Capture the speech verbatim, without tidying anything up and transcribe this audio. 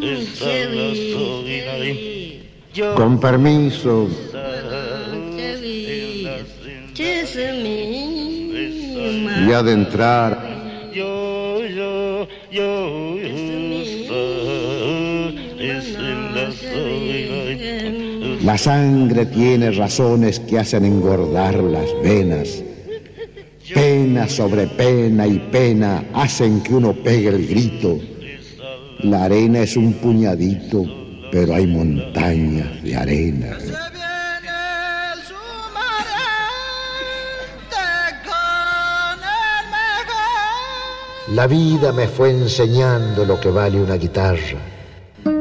Con permiso. Y ha de entrar. La sangre tiene razones que hacen engordar las venas. Pena sobre pena y pena hacen que uno pegue el grito. La arena es un puñadito, pero hay montañas de arena. La vida me fue enseñando lo que vale una guitarra.